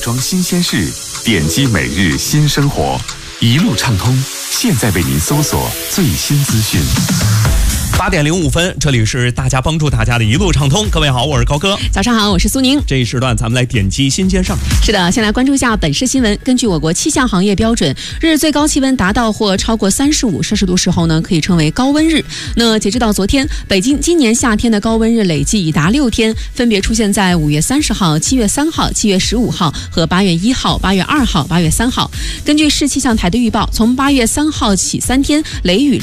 装新鲜事，点击每日新生活，一路畅通。现在为您搜索最新资讯。 8点05分，这里是大家帮助大家的一路畅通。各位好，我是高哥。 早上好，我是苏宁。 这一时段咱们来点击新鲜上。 是的，先来关注一下本市新闻。根据我国气象行业标准，日最高气温达到或超过35摄氏度时候呢，可以称为高温日。那截止到昨天，北京今年夏天的高温日累计已达6天，分别出现在5月30号、7月3号、7月15号和8月1号、8月2号、8月3号。根据市气象台的预报，从8月3号起3天，雷雨